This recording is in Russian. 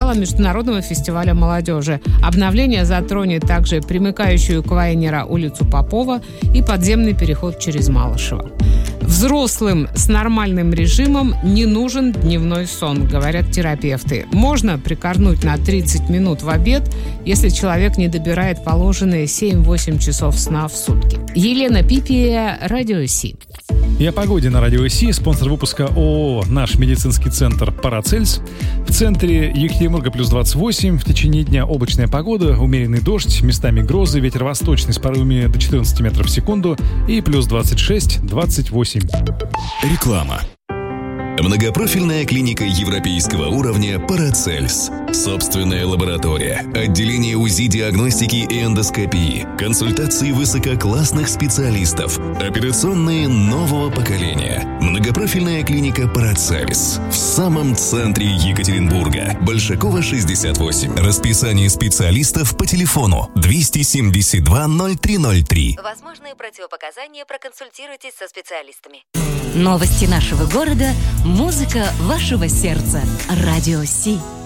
начала Международного фестиваля молодежи. Обновление затронет также примыкающую к Вайнера улицу Попова и подземный переход через Малышево. Взрослым с нормальным режимом не нужен дневной сон, говорят терапевты. Можно прикорнуть на 30 минут в обед, если человек не добирает положенные 7-8 часов сна в сутки. Елена Пипия, Радио Си. И о погоде на Радио Си. Спонсор выпуска ООО «Наш медицинский центр Парацельс». В центре Екатеринбурга плюс 28. В течение дня облачная погода, умеренный дождь, местами грозы, ветер восточный с порывами до 14 метров в секунду и плюс 26-28. Реклама. Многопрофильная клиника европейского уровня «Парацельс». Собственная лаборатория, отделение УЗИ, диагностики и эндоскопии, консультации высококлассных специалистов, операционные нового поколения. Многопрофильная клиника «Парацельс» в самом центре Екатеринбурга. Большакова, 68. Расписание специалистов по телефону 272 0303. Возможные противопоказания, проконсультируйтесь со специалистами. Новости нашего города, музыка вашего сердца. Радио Си.